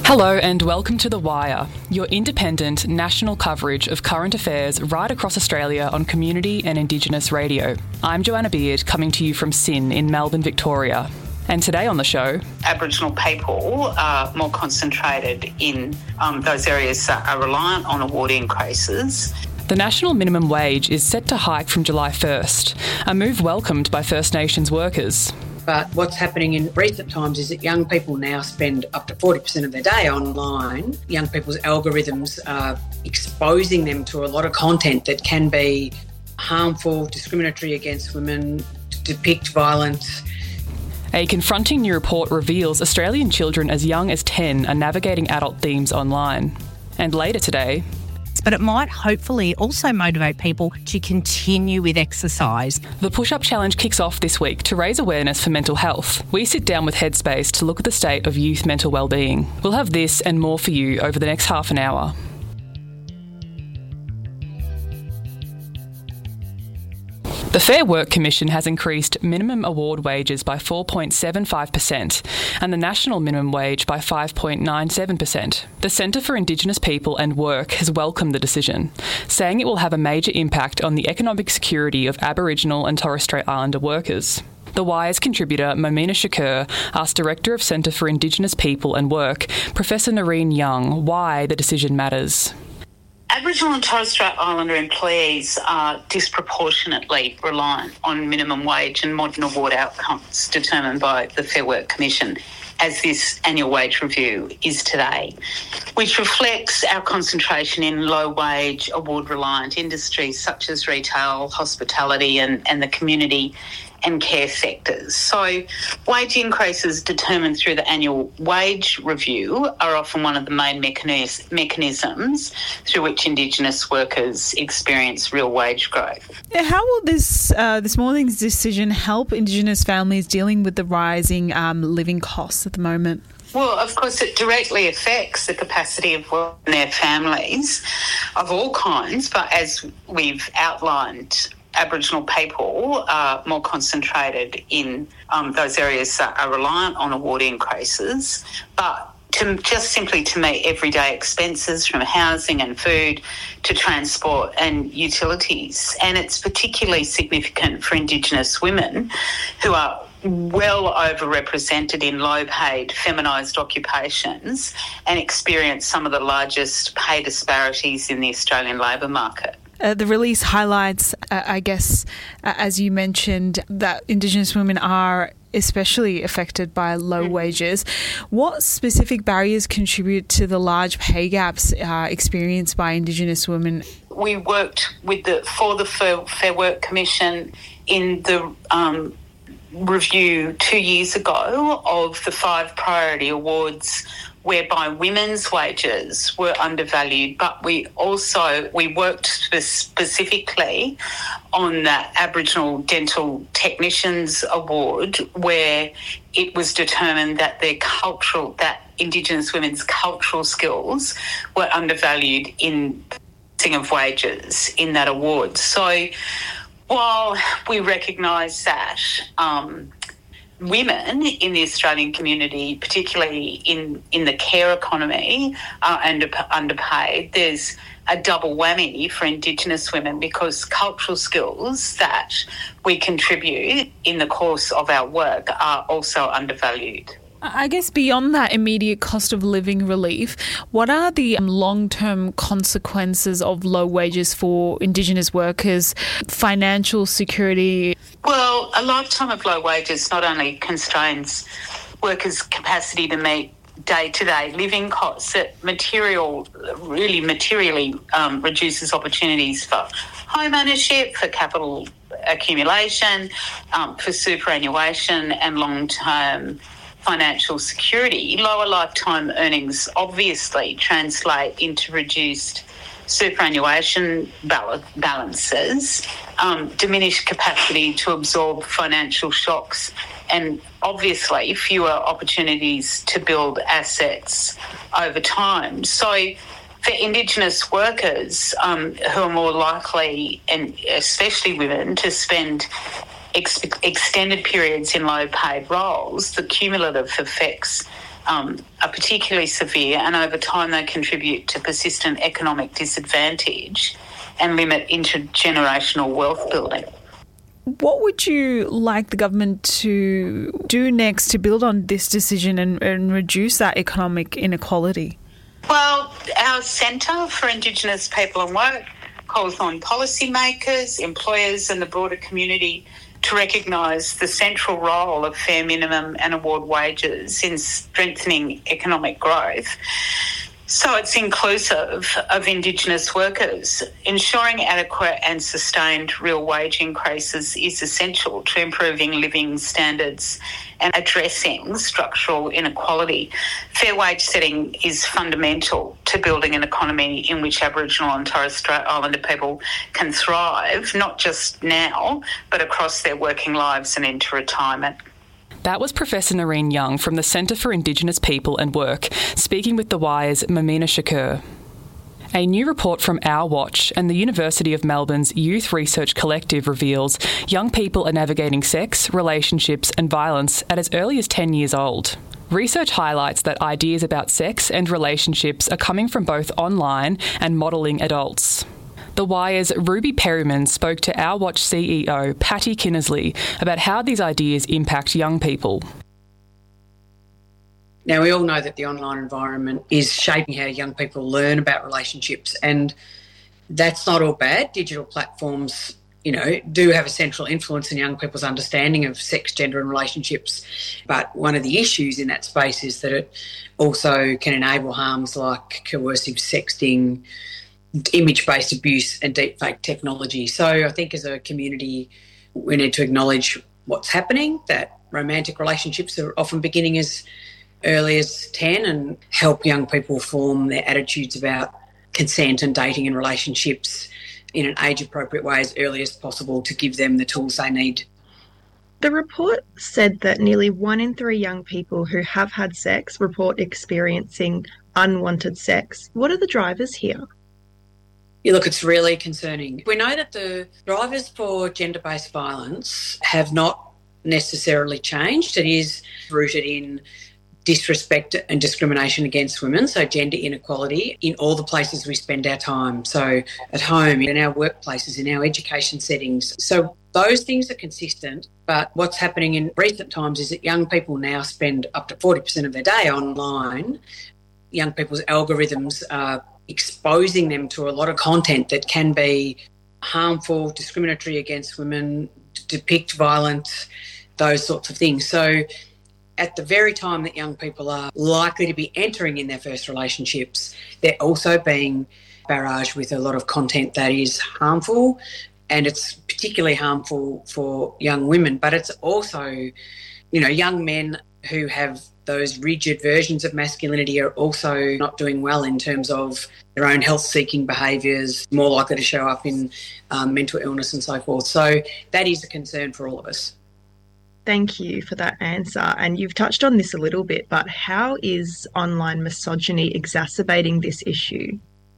Hello and welcome to The Wire, your independent national coverage of current affairs right across Australia on community and Indigenous radio. I'm Joanna Beard, coming to you from SYN in Melbourne, Victoria. And today on the show, Aboriginal people are more concentrated in those areas that are reliant on award increases. The national minimum wage is set to hike from July 1st, a move welcomed by First Nations workers. But what's happening in recent times is that young people now spend up to 40% of their day online. Young people's algorithms are exposing them to a lot of content that can be harmful, discriminatory against women, depict violence. A confronting new report reveals Australian children as young as 10 are navigating adult themes online. And later today, but it might hopefully also motivate people to continue with exercise. The Push-Up Challenge kicks off this week to raise awareness for mental health. We sit down with Headspace to look at the state of youth mental wellbeing. We'll have this and more for you over the next half an hour. The Fair Work Commission has increased minimum award wages by 4.75% and the national minimum wage by 5.97%. The Centre for Indigenous People and Work has welcomed the decision, saying it will have a major impact on the economic security of Aboriginal and Torres Strait Islander workers. The Wire's contributor Momina Shakur asked Director of Centre for Indigenous People and Work, Professor Noreen Young, why the decision matters. Aboriginal and Torres Strait Islander employees are disproportionately reliant on minimum wage and modern award outcomes determined by the Fair Work Commission, as this annual wage review is today, which reflects our concentration in low-wage, award-reliant industries such as retail, hospitality and the community and care sectors. So wage increases determined through the annual wage review are often one of the main mechanisms through which Indigenous workers experience real wage growth. How will this morning's decision help Indigenous families dealing with the rising living costs at the moment? Well, of course, it directly affects the capacity of work in their families of all kinds, but as we've outlined, Aboriginal people are more concentrated in those areas that are reliant on award increases, but simply to meet everyday expenses from housing and food to transport and utilities. And it's particularly significant for Indigenous women who are well overrepresented in low-paid, feminised occupations and experience some of the largest pay disparities in the Australian labour market. The release highlights, as you mentioned, that Indigenous women are especially affected by low wages. What specific barriers contribute to the large pay gaps experienced by Indigenous women? We worked for the Fair Work Commission in the review 2 years ago of the 5 priority awards whereby women's wages were undervalued, but we worked specifically on the Aboriginal Dental Technicians Award, where it was determined that Indigenous women's cultural skills were undervalued in fixing of wages in that award. So while we recognise that women in the Australian community, particularly in the care economy, are underpaid, there's a double whammy for Indigenous women because cultural skills that we contribute in the course of our work are also undervalued. I guess beyond that immediate cost of living relief, what are the long-term consequences of low wages for Indigenous workers, financial security? Well, a lifetime of low wages not only constrains workers' capacity to meet day-to-day living costs, it materially reduces opportunities for home ownership, for capital accumulation, for superannuation and long-term financial security. Lower lifetime earnings obviously translate into reduced superannuation balances, diminished capacity to absorb financial shocks, and obviously fewer opportunities to build assets over time. So for Indigenous workers who are more likely, and especially women, to spend extended periods in low-paid roles, the cumulative effects are particularly severe, and over time they contribute to persistent economic disadvantage and limit intergenerational wealth building. What would you like the government to do next to build on this decision and reduce that economic inequality? Well, our Centre for Indigenous People and Work calls on policymakers, employers and the broader community to recognise the central role of fair minimum and award wages in strengthening economic growth. So it's inclusive of Indigenous workers. Ensuring adequate and sustained real wage increases is essential to improving living standards and addressing structural inequality. Fair wage setting is fundamental to building an economy in which Aboriginal and Torres Strait Islander people can thrive, not just now, but across their working lives and into retirement. That was Professor Noreen Young from the Centre for Indigenous People and Work, speaking with The Wire's Mamina Shakur. A new report from Our Watch and the University of Melbourne's Youth Research Collective reveals young people are navigating sex, relationships and violence at as early as 10 years old. Research highlights that ideas about sex and relationships are coming from both online and modelling adults. The Wire's Ruby Perryman spoke to Our Watch CEO Patty Kinnersley about how these ideas impact young people. Now, we all know that the online environment is shaping how young people learn about relationships, and that's not all bad. Digital platforms, do have a central influence in young people's understanding of sex, gender and relationships. But one of the issues in that space is that it also can enable harms like coercive sexting, image-based abuse and deepfake technology. So I think as a community we need to acknowledge what's happening, that romantic relationships are often beginning as early as 10 and help young people form their attitudes about consent and dating and relationships in an age-appropriate way as early as possible to give them the tools they need. The report said that nearly 1 in 3 young people who have had sex report experiencing unwanted sex. What are the drivers here? Yeah, look, it's really concerning. We know that the drivers for gender-based violence have not necessarily changed. It is rooted in disrespect and discrimination against women, so gender inequality in all the places we spend our time. So at home, in our workplaces, in our education settings. So those things are consistent, but what's happening in recent times is that young people now spend up to 40% of their day online. Young people's algorithms are exposing them to a lot of content that can be harmful, discriminatory against women, depict violence, those sorts of things. So at the very time that young people are likely to be entering in their first relationships, they're also being barraged with a lot of content that is harmful, and it's particularly harmful for young women. But it's also, young men who have those rigid versions of masculinity are also not doing well in terms of their own health-seeking behaviours, more likely to show up in mental illness and so forth. So that is a concern for all of us. Thank you for that answer. And you've touched on this a little bit, but how is online misogyny exacerbating this issue?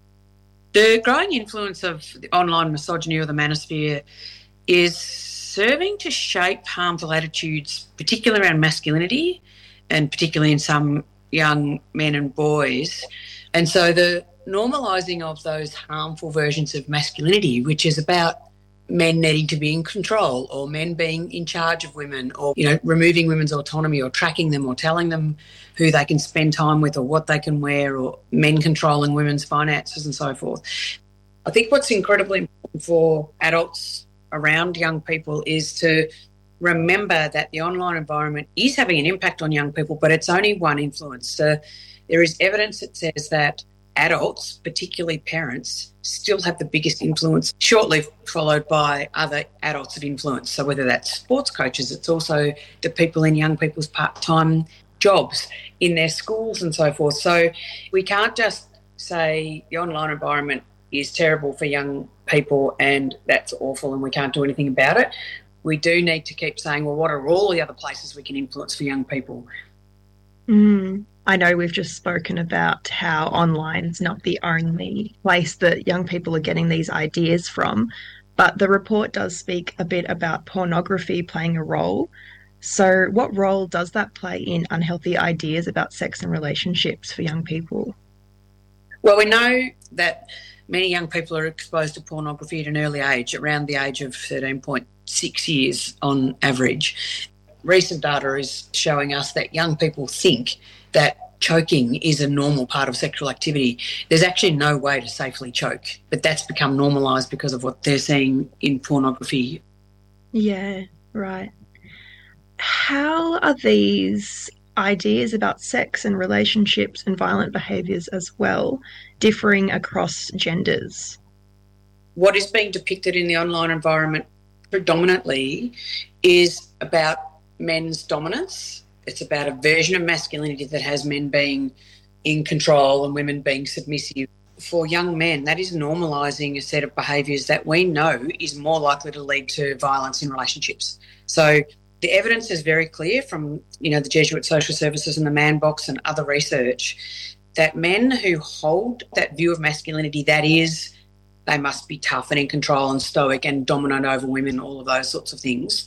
The growing influence of the online misogyny or the manosphere is serving to shape harmful attitudes, particularly around masculinity and particularly in some young men and boys. And so the normalising of those harmful versions of masculinity, which is about men needing to be in control or men being in charge of women or, removing women's autonomy or tracking them or telling them who they can spend time with or what they can wear, or men controlling women's finances and so forth. I think what's incredibly important for adults around young people is to remember that the online environment is having an impact on young people, but it's only one influence. So there is evidence that says that adults, particularly parents, still have the biggest influence, shortly followed by other adults of influence. So whether that's sports coaches, it's also the people in young people's part-time jobs in their schools and so forth. So we can't just say the online environment is terrible for young people and that's awful and we can't do anything about it. We do need to keep saying, well, what are all the other places we can influence for young people? I know we've just spoken about how online's not the only place that young people are getting these ideas from, but the report does speak a bit about pornography playing a role. So what role does that play in unhealthy ideas about sex and relationships for young people? Well, we know that many young people are exposed to pornography at an early age, around the age of 13.6 years on average. Recent data is showing us that young people think that choking is a normal part of sexual activity. There's actually no way to safely choke, but that's become normalised because of what they're seeing in pornography. Yeah, right. How are these ideas about sex and relationships and violent behaviours as well differing across genders? What is being depicted in the online environment predominantly is about men's dominance. It's about a version of masculinity that has men being in control and women being submissive. For young men, that is normalising a set of behaviours that we know is more likely to lead to violence in relationships. So the evidence is very clear from, the Jesuit Social Services and the Man Box and other research that men who hold that view of masculinity, that is, they must be tough and in control and stoic and dominant over women, all of those sorts of things,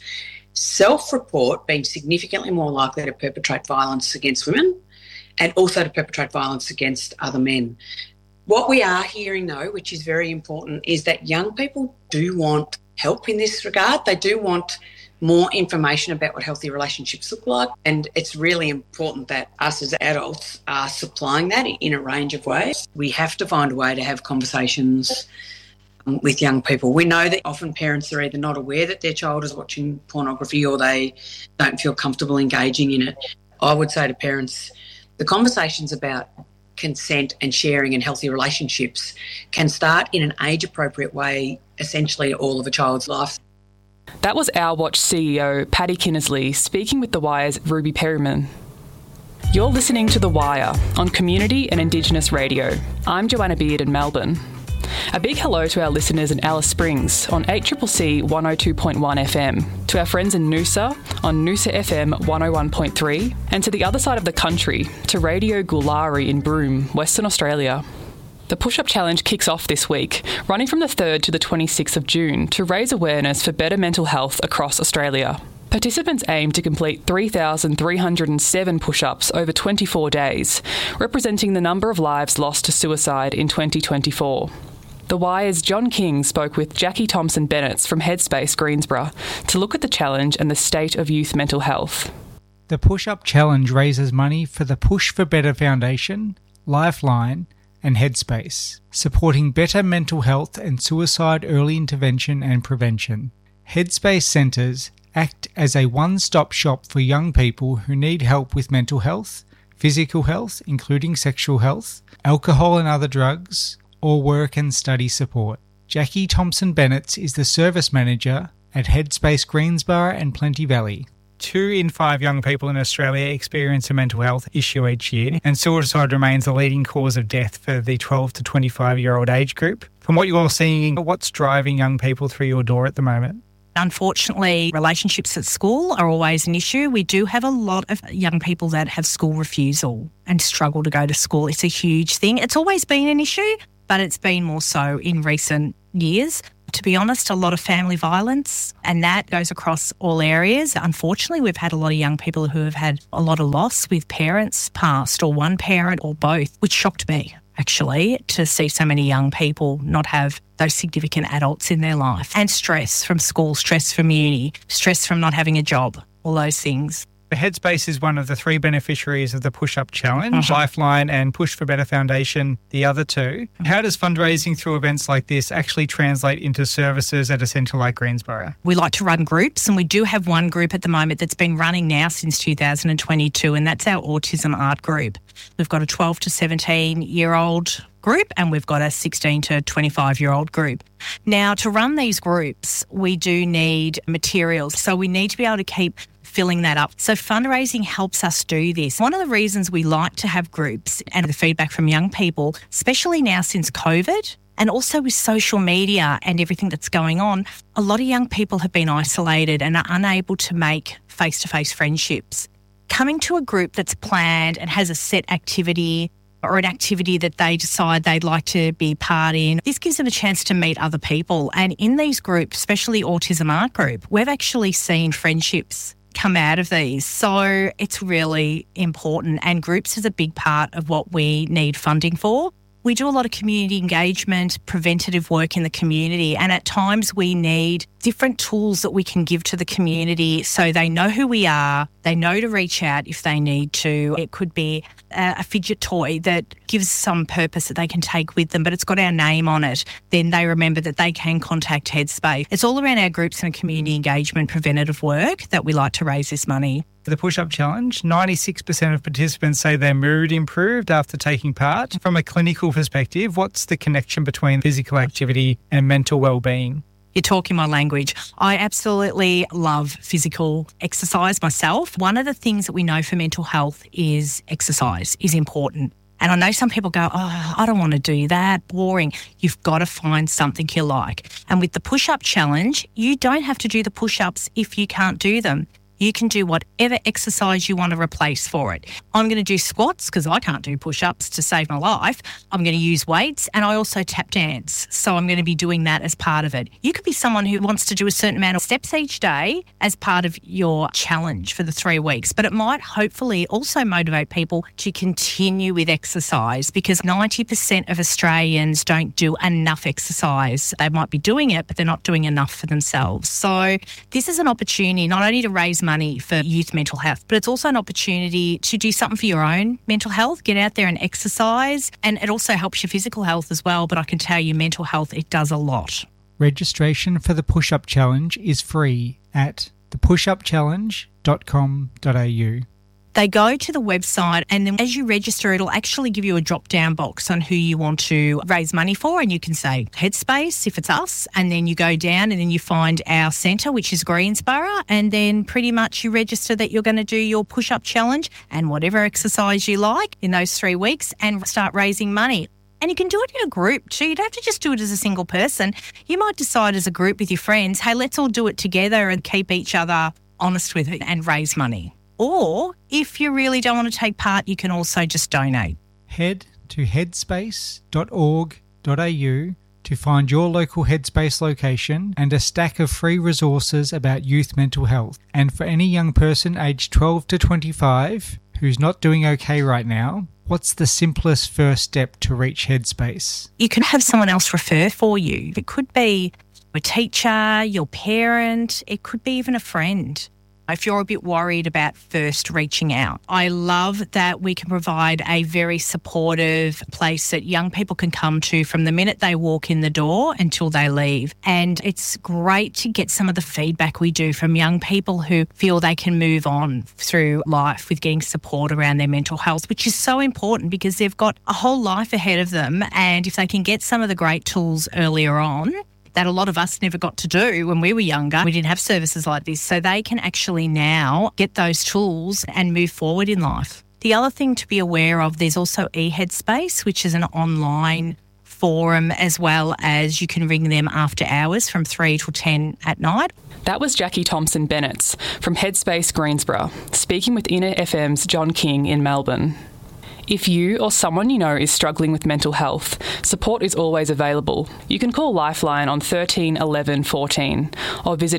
self-report being significantly more likely to perpetrate violence against women and also to perpetrate violence against other men. What we are hearing, though, which is very important, is that young people do want help in this regard. They do want more information about what healthy relationships look like, and it's really important that us as adults are supplying that in a range of ways. We have to find a way to have conversations with young people. We know that often parents are either not aware that their child is watching pornography or they don't feel comfortable engaging in it. I would say to parents, the conversations about consent and sharing and healthy relationships can start in an age-appropriate way, essentially all of a child's life. That was Our Watch CEO Paddy Kinnersley speaking with The Wire's Ruby Perryman. You're listening to The Wire on Community and Indigenous Radio. I'm Joanna Beard in Melbourne. A big hello to our listeners in Alice Springs on 8CCC 102.1 FM, to our friends in Noosa on Noosa FM 101.3, and to the other side of the country, to Radio Gulari in Broome, Western Australia. The Push-Up Challenge kicks off this week, running from the 3rd to the 26th of June to raise awareness for better mental health across Australia. Participants aim to complete 3,307 push-ups over 24 days, representing the number of lives lost to suicide in 2024. The Wire's John King spoke with Jackie Thompson-Bennett from Headspace Greensborough to look at the challenge and the state of youth mental health. The Push-Up Challenge raises money for the Push for Better Foundation, Lifeline and Headspace, supporting better mental health and suicide early intervention and prevention. Headspace centres act as a one-stop shop for young people who need help with mental health, physical health, including sexual health, alcohol and other drugs, or work and study support. Jackie Thompson-Bennett is the service manager at Headspace Greensborough and Plenty Valley. 2 in 5 young people in Australia experience a mental health issue each year, and suicide remains the leading cause of death for the 12 to 25-year-old age group. From what you're seeing, what's driving young people through your door at the moment? Unfortunately, relationships at school are always an issue. We do have a lot of young people that have school refusal and struggle to go to school. It's a huge thing. It's always been an issue, but it's been more so in recent years. To be honest, a lot of family violence, and that goes across all areas. Unfortunately, we've had a lot of young people who have had a lot of loss with parents passed, or one parent or both, which shocked me, actually, to see so many young people not have those significant adults in their life. And stress from school, stress from uni, stress from not having a job, all those things. Headspace is one of the 3 beneficiaries of the Push-Up Challenge, Lifeline and Push for Better Foundation, the other 2. How does fundraising through events like this actually translate into services at a centre like Greensborough? We like to run groups, and we do have one group at the moment that's been running now since 2022, and that's our Autism Art Group. We've got a 12 to 17-year-old group, and we've got a 16 to 25-year-old group. Now, to run these groups, we do need materials, so we need to be able to keep filling that up. So fundraising helps us do this. One of the reasons we like to have groups, and the feedback from young people, especially now since COVID, and also with social media and everything that's going on, a lot of young people have been isolated and are unable to make face-to-face friendships. Coming to a group that's planned and has a set activity, or an activity that they decide they'd like to be part in, this gives them a chance to meet other people. And in these groups, especially Autism Art Group, we've actually seen friendships come out of these. So it's really important, and groups is a big part of what we need funding for. We do a lot of community engagement, preventative work in the community, and at times we need different tools that we can give to the community so they know who we are, they know to reach out if they need to. It could be a fidget toy that gives some purpose that they can take with them, but it's got our name on it. Then they remember that they can contact Headspace. It's all around our groups and community engagement preventative work that we like to raise this money. For the push-up challenge, 96% of participants say their mood improved after taking part. From a clinical perspective, what's the connection between physical activity and mental well-being? You're talking my language. I absolutely love physical exercise myself. One of the things that we know for mental health is exercise is important. And I know some people go, I don't want to do that, boring. You've got to find something you like. And with the push-up challenge, you don't have to do the push-ups if you can't do them. You can do whatever exercise you want to replace for it. I'm going to do squats because I can't do push-ups to save my life. I'm going to use weights, and I also tap dance. So I'm going to be doing that as part of it. You could be someone who wants to do a certain amount of steps each day as part of your challenge for the 3 weeks. But it might hopefully also motivate people to continue with exercise, because 90% of Australians don't do enough exercise. They might be doing it, but they're not doing enough for themselves. So this is an opportunity not only to raise money for youth mental health, but it's also an opportunity to do something for your own mental health, get out there and exercise, and it also helps your physical health as well. But I can tell you, mental health, it does a lot. Registration for the Push-Up Challenge is free at thepushupchallenge.com.au. They go to the website, and then as you register, it'll actually give you a drop-down box on who you want to raise money for, and you can say Headspace if it's us, and then you go down and then you find our centre, which is Greensborough, and then pretty much you register that you're going to do your push-up challenge and whatever exercise you like in those 3 weeks and start raising money. And you can do it in a group too. You don't have to just do it as a single person. You might decide as a group with your friends, hey, let's all do it together and keep each other honest with it and raise money. Or if you really don't want to take part, you can also just donate. Head to headspace.org.au to find your local Headspace location and a stack of free resources about youth mental health. And for any young person aged 12 to 25 who's not doing okay right now, what's the simplest first step to reach Headspace? You can have someone else refer for you. It could be a teacher, your parent, it could be even a friend. If you're a bit worried about first reaching out, I love that we can provide a very supportive place that young people can come to from the minute they walk in the door until they leave. And it's great to get some of the feedback we do from young people who feel they can move on through life with getting support around their mental health, which is so important because they've got a whole life ahead of them. And if they can get some of the great tools earlier on, that a lot of us never got to do when we were younger. We didn't have services like this. So they can actually now get those tools and move forward in life. The other thing to be aware of, there's also eHeadspace, which is an online forum, as well as you can ring them after hours from 3 till 10 at night. That was Jackie Thompson-Bennett from Headspace Greensborough, speaking with Inner FM's John King in Melbourne. If you or someone you know is struggling with mental health, support is always available. You can call Lifeline on 13 11 14 or visit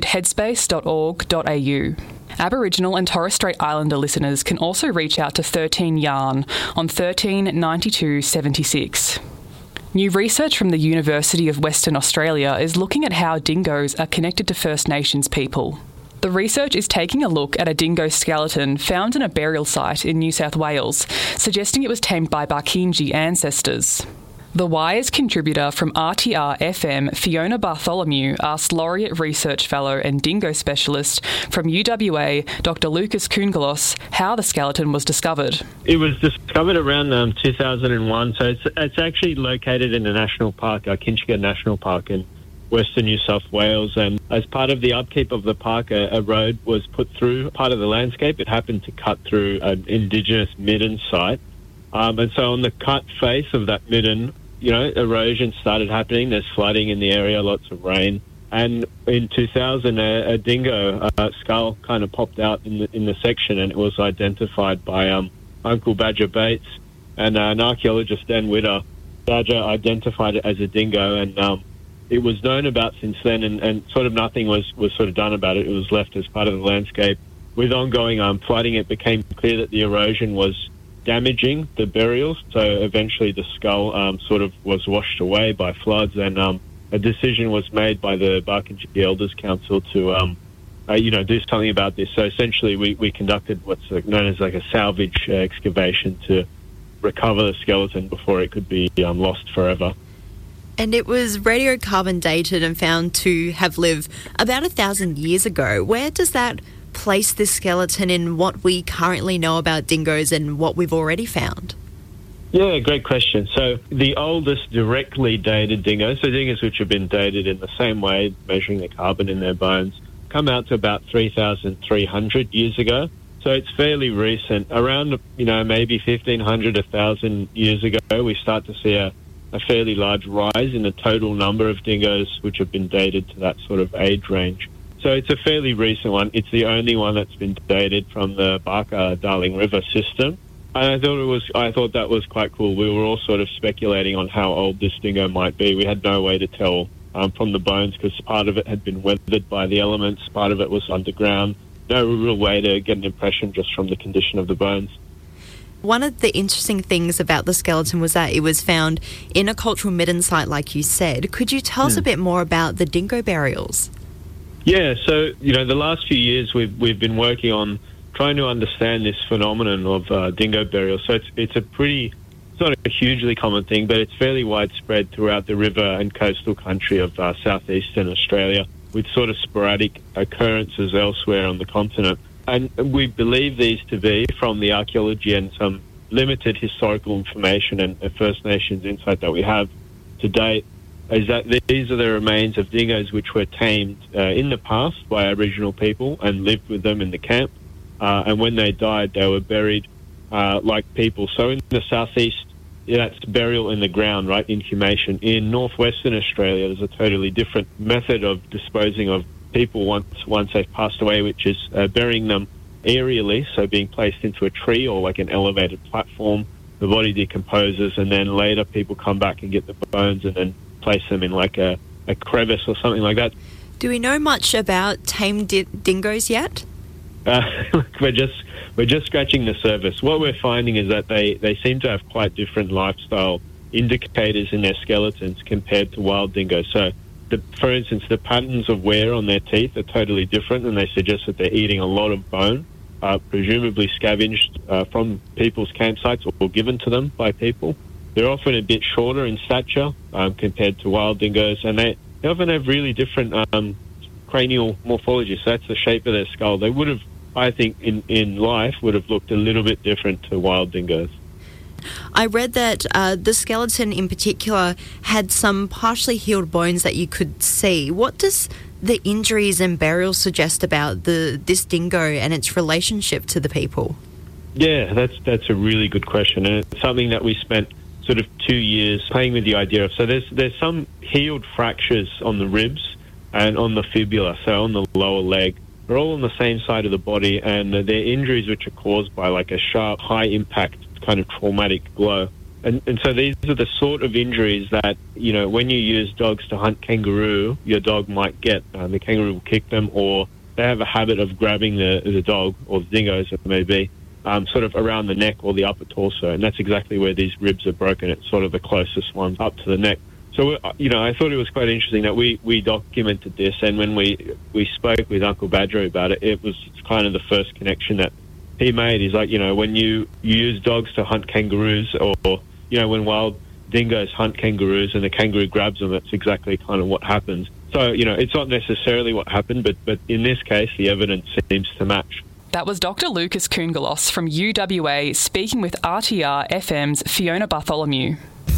headspace.org.au. Aboriginal and Torres Strait Islander listeners can also reach out to 13 Yarn on 13 92 76. New research from the University of Western Australia is looking at how dingoes are connected to First Nations people. The research is taking a look at a dingo skeleton found in a burial site in New South Wales, suggesting it was tamed by Barkindji ancestors. The Wires contributor from RTR-FM, Fiona Bartholomew, asked Laureate Research Fellow and dingo specialist from UWA, Dr. Lucas Koongalos, how the skeleton was discovered. It was discovered around 2001, so it's actually located in a national park, Kinchega National Park in Western New South Wales, and as part of the upkeep of the park, a road was put through part of the landscape. It happened to cut through an Indigenous midden site, and so on the cut face of that midden, erosion started happening. There's flooding in the area, lots of rain, and in 2000, a dingo skull kind of popped out in the section, and it was identified by Uncle Badger Bates and an archaeologist, Dan Witter. Badger identified it as a dingo, and it was known about since then, and sort of nothing was sort of done about it. It was left as part of the landscape. with ongoing flooding, it became clear that the erosion was damaging the burials. So eventually the skull sort of was washed away by floods, and a decision was made by the Barkindji Elders Council to do something about this. So essentially we conducted what's known as like a salvage excavation to recover the skeleton before it could be lost forever. And it was radiocarbon dated and found to have lived about 1,000 years ago. Where does that place this skeleton in what we currently know about dingoes and what we've already found? Yeah, great question. So the oldest directly dated dingoes, so dingoes which have been dated in the same way, measuring the carbon in their bones, come out to about 3,300 years ago. So it's fairly recent. Around, maybe 1,500, 1,000 years ago, we start to see a fairly large rise in the total number of dingoes which have been dated to that sort of age range. So it's a fairly recent one. It's the only one that's been dated from the Barker-Darling River system. And I thought that was quite cool. We were all sort of speculating on how old this dingo might be. We had no way to tell from the bones because part of it had been weathered by the elements, part of it was underground. No real way to get an impression just from the condition of the bones. One of the interesting things about the skeleton was that it was found in a cultural midden site, like you said. Could you tell us a bit more about the dingo burials? Yeah, so, the last few years we've been working on trying to understand this phenomenon of dingo burials. So it's not a hugely common thing, but it's fairly widespread throughout the river and coastal country of southeastern Australia, with sort of sporadic occurrences elsewhere on the continent. And we believe these to be, from the archaeology and some limited historical information and First Nations insight that we have to date, is that these are the remains of dingoes which were tamed in the past by Aboriginal people and lived with them in the camp. And when they died, they were buried like people. So in the southeast, that's burial in the ground, right, inhumation. In northwestern Australia, there's a totally different method of disposing of people once they've passed away, which is burying them aerially, so being placed into a tree or like an elevated platform. The body decomposes, and then later people come back and get the bones and then place them in like a crevice or something like that. Do we know much about tamed dingoes yet? We're just scratching the surface. What we're finding is that they seem to have quite different lifestyle indicators in their skeletons compared to wild dingoes. So, for instance, the patterns of wear on their teeth are totally different, and they suggest that they're eating a lot of bone, presumably scavenged from people's campsites or given to them by people. They're often a bit shorter in stature compared to wild dingoes, and they often have really different cranial morphology. So that's the shape of their skull. They would have, I think, in life, would have looked a little bit different to wild dingoes. I read that the skeleton in particular had some partially healed bones that you could see. What does the injuries and burials suggest about this dingo and its relationship to the people? Yeah, that's a really good question, and it's something that we spent sort of 2 years playing with the idea of. So there's some healed fractures on the ribs and on the fibula, so on the lower leg. They're all on the same side of the body, and they're injuries which are caused by like a sharp, high-impact kind of traumatic blow. And so these are the sort of injuries that, when you use dogs to hunt kangaroo, your dog might get. The kangaroo will kick them, or they have a habit of grabbing the dog, or the dingo as it may be, sort of around the neck or the upper torso. And that's exactly where these ribs are broken. It's sort of the closest ones up to the neck. So, I thought it was quite interesting that we documented this, and when we spoke with Uncle Badger about it, it was kind of the first connection that he made. He's like, when you use dogs to hunt kangaroos, or, when wild dingoes hunt kangaroos and the kangaroo grabs them, that's exactly kind of what happens. So, it's not necessarily what happened, but in this case, the evidence seems to match. That was Dr. Lucas Koongalos from UWA speaking with RTR FM's Fiona Bartholomew.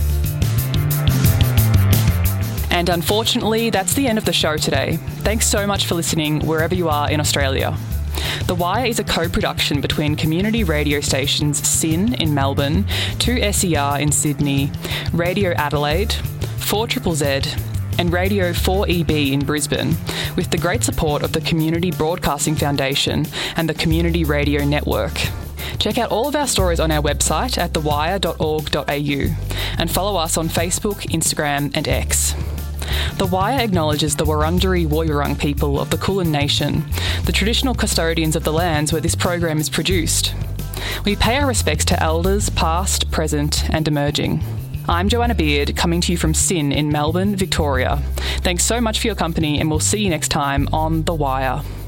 And unfortunately, that's the end of the show today. Thanks so much for listening wherever you are in Australia. The Wire is a co-production between community radio stations SYN in Melbourne, 2SER in Sydney, Radio Adelaide, 4ZZZ, and Radio 4EB in Brisbane, with the great support of the Community Broadcasting Foundation and the Community Radio Network. Check out all of our stories on our website at thewire.org.au and follow us on Facebook, Instagram and X. The Wire acknowledges the Wurundjeri Woiwurrung people of the Kulin Nation, the traditional custodians of the lands where this program is produced. We pay our respects to elders past, present and emerging. I'm Joanna Beard, coming to you from SYN in Melbourne, Victoria. Thanks so much for your company, and we'll see you next time on The Wire.